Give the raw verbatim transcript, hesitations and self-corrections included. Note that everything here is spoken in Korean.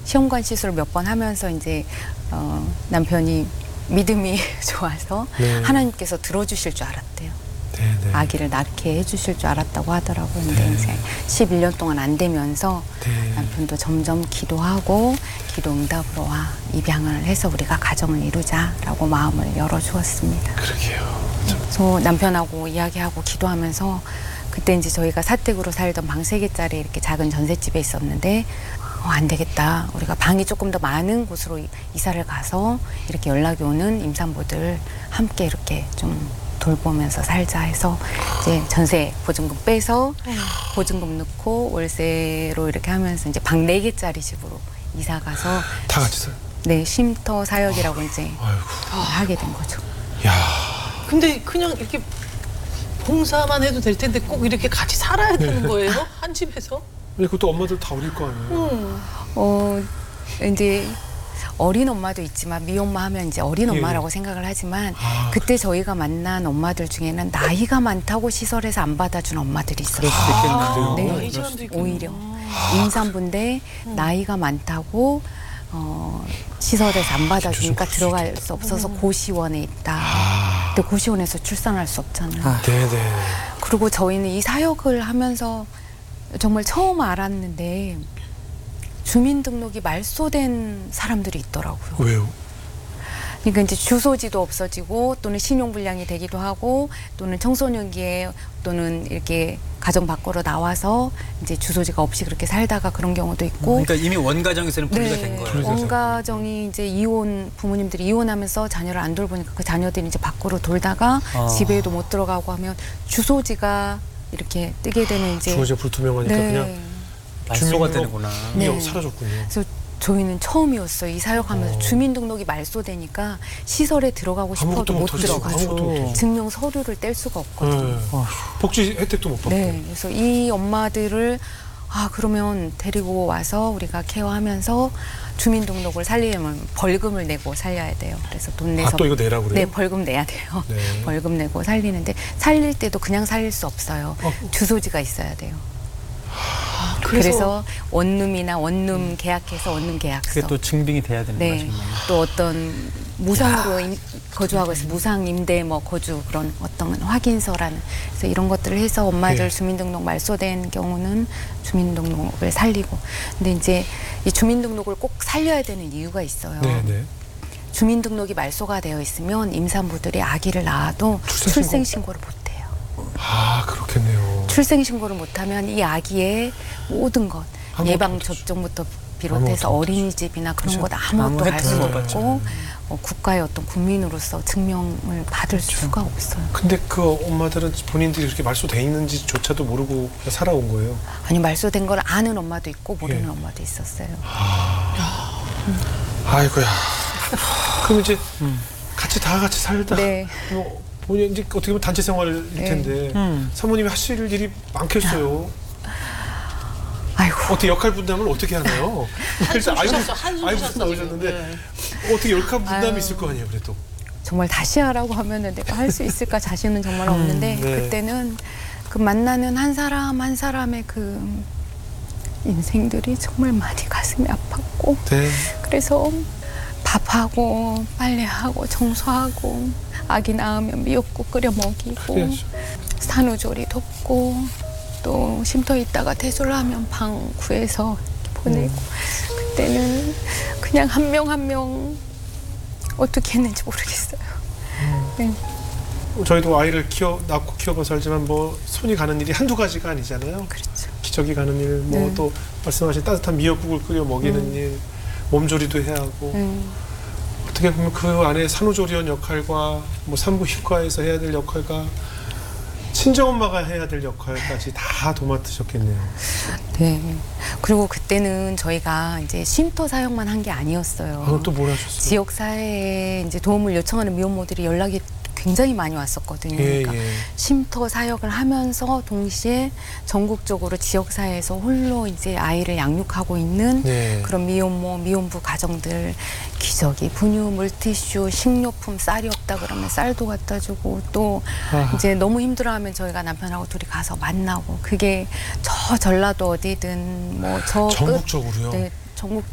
시험관 시술을 몇 번 하면서 이제 어, 남편이 믿음이 좋아서 네. 하나님께서 들어주실 줄 알았대요. 네, 네. 아기를 낳게 해주실 줄 알았다고 하더라고요. 근데 네. 이제 십일 년 동안 안 되면서 네. 남편도 점점 기도하고 기도 응답으로 와 입양을 해서 우리가 가정을 이루자라고 마음을 열어주었습니다. 그러게요. 그래서 남편하고 이야기하고 기도하면서 그때 이제 저희가 사택으로 살던 방 세 개짜리 이렇게 작은 전셋집에 있었는데 어, 안 되겠다. 우리가 방이 조금 더 많은 곳으로 이- 이사를 가서 이렇게 연락이 오는 임산부들 함께 이렇게 좀 돌보면서 살자 해서 이제 전세 보증금 빼서 보증금 넣고 월세로 이렇게 하면서 이제 방 네 개짜리 집으로 이사 가서 다 같이 살. 네 쉼터 사역이라고 이제 아이고. 하게 된 거죠. 야. 근데 그냥 이렇게 봉사만 해도 될 텐데 꼭 이렇게 같이 살아야 되는 네. 거예요? 한 집에서? 아니 그것도 엄마들 다 어릴 거 아니에요. 음. 어 이제 어린 엄마도 있지만 미혼마 하면 이제 어린 예, 엄마라고 예. 생각을 하지만 아, 그때 저희가 만난 엄마들 중에는 나이가 많다고 시설에서 안 받아준 엄마들이 있어요. 수도 있겠네요. 그래요? 네. 나이 사람도 있구나. 오히려 임산부인데 나이가 많다고 어, 시설에서 안 받아주니까 기초적으로 들어갈 수 없어서 고시원에 있다. 아. 근데 고시원에서 출산할 수 없잖아요. 아. 네네. 그리고 저희는 이 사역을 하면서 정말 처음 알았는데 주민등록이 말소된 사람들이 있더라고요. 왜요? 그러니까 이제 주소지도 없어지고 또는 신용불량이 되기도 하고 또는 청소년기에 또는 이렇게 가정 밖으로 나와서 이제 주소지가 없이 그렇게 살다가 그런 경우도 있고 그러니까 이미 원가정에서는 분리가 된 거예요. 분리가 원가정이 이제 이혼 부모님들이 이혼하면서 자녀를 안 돌보니까 그 자녀들이 이제 밖으로 돌다가 아. 집에도 못 들어가고 하면 주소지가 이렇게 뜨게 되는 이제 주어져 불투명하니까 네. 그냥 말소가 주민등록- 되는구나. 네. 네. 사라졌군요. 그래서 저희는 처음이었어요. 이 사역하면서 어. 주민등록이 말소되니까 시설에 들어가고 아무것도 싶어도 못 못하지. 들어가죠. 아무것도 못하지. 증명 서류를 뗄 수가 없거든요. 네. 어휴. 복지 혜택도 못 받고. 네, 그래서 이 엄마들을 아 그러면 데리고 와서 우리가 케어하면서 주민등록을 살리려면 벌금을 내고 살려야 돼요. 그래서 돈 내서 아, 또 이거 내라고 그래요? 네, 벌금 내야 돼요. 네. 벌금 내고 살리는데 살릴 때도 그냥 살릴 수 없어요. 어. 주소지가 있어야 돼요. 그래서, 그래서 원룸이나 원룸 계약해서 원룸 계약서. 그게 또 증빙이 돼야 되는 네. 거죠. 또 어떤 무상으로 임, 거주하고 있어 무상 임대 뭐 거주 그런 어떤 확인서라는 그래서 이런 것들을 해서 엄마들 예. 주민등록 말소된 경우는 주민등록을 살리고 근데 이제 이 주민등록을 꼭 살려야 되는 이유가 있어요. 네네. 주민등록이 말소가 되어 있으면 임산부들이 아기를 낳아도 출생신고? 출생신고를 못해요. 아 그렇겠네요. 출생신고를 못하면 이 아기의 모든 것 아무것도 예방 못하죠. 접종부터 비롯해서 아무것도 어린이집이나 그런 그죠. 것 아무것도 아무 할 혜택을 수 못 없고 어, 국가의 어떤 국민으로서 증명을 받을 수가 없어요. 근데 그 엄마들은 본인들이 이렇게 말소돼 있는지조차도 모르고 그냥 살아온 거예요. 아니 말소된 걸 아는 엄마도 있고 모르는 예. 엄마도 있었어요. 아이고야. 그럼 이제 같이 다 같이 살다. 네. 뭐 본인 이제 어떻게 보면 단체 생활일 네. 텐데 음. 사모님이 하실 일이 많겠어요. 아이고 어떻게 역할 분담을 어떻게 하나요? 한숨 아이고, 쉬셨어, 한숨 아이고 쉬셨어, 나오셨는데 지금. 어떻게 역할 분담이 아유. 있을 거 아니에요, 그래도. 정말 다시 하라고 하면은 내가 할 수 있을까 자신은 정말 없는데 네. 그때는 그 만나는 한 사람 한 사람의 그 인생들이 정말 많이 가슴이 아팠고 네. 그래서 밥하고 빨래하고 청소하고 아기 낳으면 미역국 끓여 먹이고 그래야죠. 산후조리 돕고 또 쉼터 있다가 퇴소하면 방 구해서 이렇게 보내고 그때는 그냥 한 명 한 명 어떻게 했는지 모르겠어요. 네. 저희도 아이를 키워 낳고 키워봐서 알지만 뭐 손이 가는 일이 한두 가지가 아니잖아요. 그렇죠. 기저귀 가는 일, 뭐 네. 또 말씀하신 따뜻한 미역국을 끓여 먹이는 음. 일, 몸조리도 해야 하고 네. 어떻게 보면 그 안에 산후조리원 역할과 뭐 산부인과에서 해야 될 역할과 친정엄마가 해야 될 역할까지 다 도맡으셨겠네요. 네. 그리고 그때는 저희가 이제 쉼터 사역만 한 게 아니었어요. 아, 그럼 또 뭘 하셨어요? 지역 사회에 이제 도움을 요청하는 미혼모들이 연락이 굉장히 많이 왔었거든요. 예, 그러니까 예. 쉼터 사역을 하면서 동시에 전국적으로 지역 사회에서 홀로 이제 아이를 양육하고 있는 네. 그런 미혼모, 미혼부 가정들 기저귀, 분유, 물티슈, 식료품, 쌀이 없다 그러면 쌀도 갖다 주고 또 아. 이제 너무 힘들어하면 저희가 남편하고 둘이 가서 만나고 그게 저 전라도 어디든 뭐 저 끝, 전국적으로요? 네, 전국